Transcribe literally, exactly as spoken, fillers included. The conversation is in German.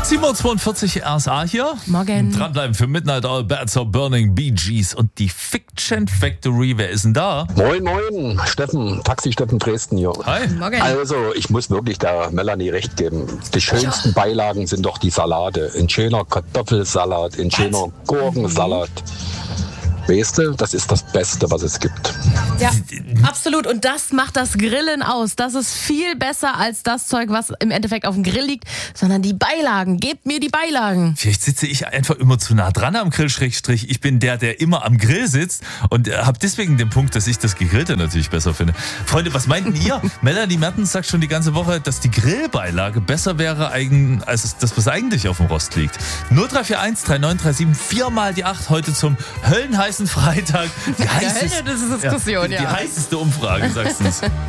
sieben Uhr zweiundvierzig R S A hier. Morgen. Dranbleiben für Midnight All Bats Are Burning, Bee Gees und die Fiction Factory. Wer ist denn da? Moin, moin, Steffen, Taxi Steffen Dresden hier. Hi. Morgen. Also, ich muss wirklich der Melanie recht geben. Die schönsten Beilagen sind doch die Salate. Ein schöner Kartoffelsalat, ein schöner Gurkensalat. Weißt du, das ist das Beste, was es gibt. Ja, absolut. Und das macht das Grillen aus. Das ist viel besser als das Zeug, was im Endeffekt auf dem Grill liegt, sondern die Beilagen. Gebt mir die Beilagen. Vielleicht sitze ich einfach immer zu nah dran am Grill, Schrägstrich. Ich bin der, der immer am Grill sitzt und äh, habe deswegen den Punkt, dass ich das Gegrillte natürlich besser finde. Freunde, was meinten ihr? Melanie Mertens sagt schon die ganze Woche, dass die Grillbeilage besser wäre eigen, als das, was eigentlich auf dem Rost liegt. null drei vier eins drei neun drei sieben, viermal die acht heute zum höllenheißen Freitag. Die heißeste, das ist Diskussion, ja, ja. Die heißeste Umfrage, sagst du uns.